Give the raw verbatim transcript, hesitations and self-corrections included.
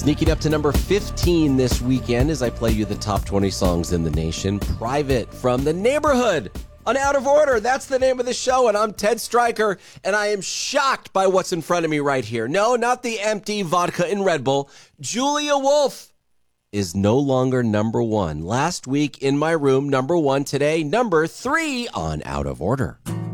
Sneaking up to number fifteen this weekend as I play you the top twenty songs in the nation. Private from The Neighborhood on Out of Order. That's the name of the show, and I'm Ted Stryker, and I am shocked by what's in front of me right here. No, not the empty vodka and Red Bull. Julia Wolf is no longer number one. Last week in my room, number one. Today, number three on Out of Order.